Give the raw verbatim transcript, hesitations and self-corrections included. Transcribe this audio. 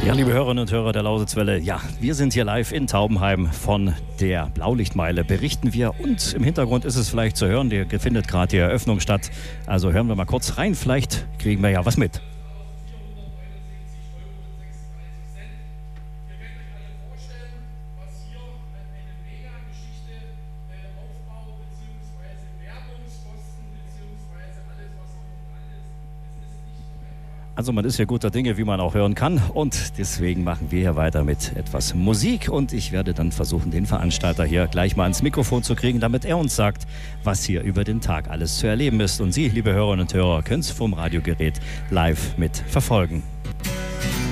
Ja, liebe Hörerinnen und Hörer der Lausitzwelle, ja, wir sind hier live in Taubenheim von der Blaulichtmeile, berichten wir, und im Hintergrund ist es vielleicht zu hören, hier findet gerade die Eröffnung statt, also hören wir mal kurz rein, vielleicht kriegen wir ja was mit. Also man ist ja guter Dinge, wie man auch hören kann, und deswegen machen wir hier weiter mit etwas Musik, und ich werde dann versuchen, den Veranstalter hier gleich mal ans Mikrofon zu kriegen, damit er uns sagt, was hier über den Tag alles zu erleben ist. Und Sie, liebe Hörerinnen und Hörer, können es vom Radiogerät live mit verfolgen.